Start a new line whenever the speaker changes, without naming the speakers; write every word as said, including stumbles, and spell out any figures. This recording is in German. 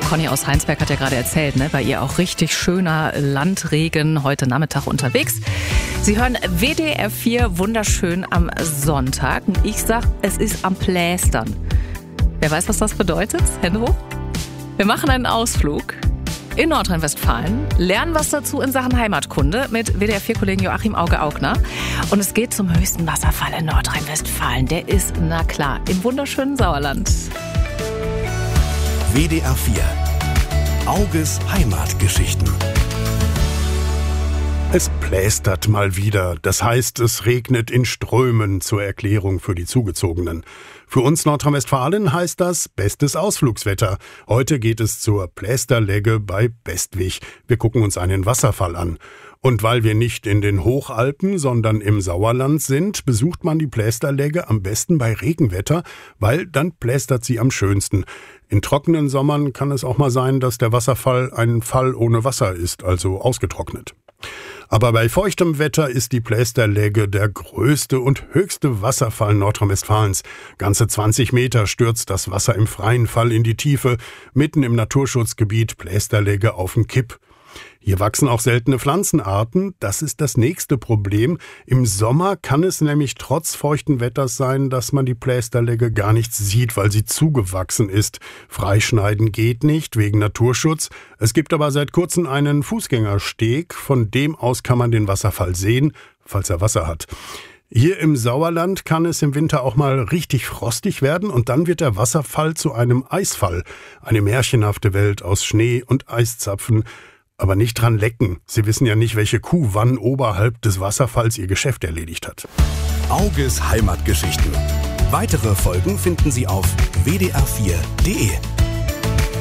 Conny aus Heinsberg hat ja gerade erzählt, ne, bei ihr auch richtig schöner Landregen heute Nachmittag unterwegs. Sie hören W D R vier wunderschön am Sonntag. Und ich sag, es ist am Plästern. Wer weiß, was das bedeutet? Hände hoch. Wir machen einen Ausflug in Nordrhein-Westfalen, lernen was dazu in Sachen Heimatkunde mit W D R vier-Kollegen Joachim Auge-Augner. Und es geht zum höchsten Wasserfall in Nordrhein-Westfalen. Der ist, na klar, im wunderschönen Sauerland.
W D R vier. Auges Heimatgeschichten.
Es plästert mal wieder. Das heißt, es regnet in Strömen zur Erklärung für die Zugezogenen. Für uns Nordrhein-Westfalen heißt das bestes Ausflugswetter. Heute geht es zur Plästerlegge bei Bestwig. Wir gucken uns einen Wasserfall an. Und weil wir nicht in den Hochalpen, sondern im Sauerland sind, besucht man die Plästerlegge am besten bei Regenwetter, weil dann plästert sie am schönsten. In trockenen Sommern kann es auch mal sein, dass der Wasserfall ein Fall ohne Wasser ist, also ausgetrocknet. Aber bei feuchtem Wetter ist die Plästerlegge der größte und höchste Wasserfall Nordrhein-Westfalens. Ganze zwanzig Meter stürzt das Wasser im freien Fall in die Tiefe, mitten im Naturschutzgebiet Plästerlegge auf dem Kipp. Hier wachsen auch seltene Pflanzenarten. Das ist das nächste Problem. Im Sommer kann es nämlich trotz feuchten Wetters sein, dass man die Plästerlegge gar nicht sieht, weil sie zugewachsen ist. Freischneiden geht nicht, wegen Naturschutz. Es gibt aber seit kurzem einen Fußgängersteg. Von dem aus kann man den Wasserfall sehen, falls er Wasser hat. Hier im Sauerland kann es im Winter auch mal richtig frostig werden und dann wird der Wasserfall zu einem Eisfall. Eine märchenhafte Welt aus Schnee und Eiszapfen. Aber nicht dran lecken. Sie wissen ja nicht, welche Kuh wann oberhalb des Wasserfalls ihr Geschäft erledigt hat.
Auges Heimatgeschichten. Weitere Folgen finden Sie auf w d r vier punkt d e.